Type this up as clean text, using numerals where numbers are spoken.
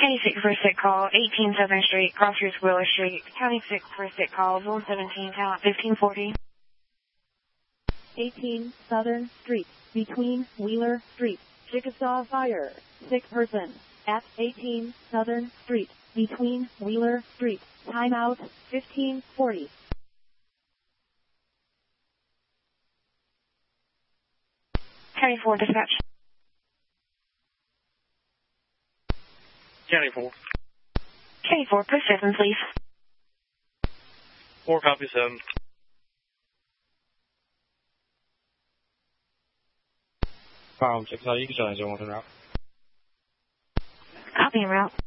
County 6 for a sick call, 18 Southern Street, Crossroads Wheeler Street. County 6 for a sick call, Zone 17, talent 1540. 18 Southern Street, between Wheeler Street, Chickasaw Fire. Sick person at 18 Southern Street, between Wheeler Street. Timeout 1540. County 4 dispatch. County 4. County 4, push 7, please. 4 copy 7. Fire home 6, you can show that 1 route. Copy en route.